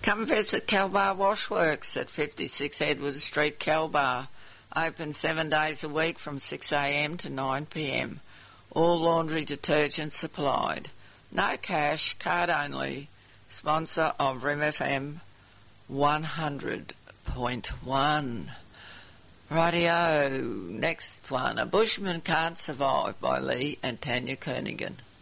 Come visit Calbar Washworks at 56 Edward Street, Calbar. Open 7 days a week from 6am to 9pm. All laundry detergent supplied. No cash, card only. Sponsor of RIM-FM 100.1. Rightio, next one. A Bushman Can't Survive by Lee and Tanya Kernaghan.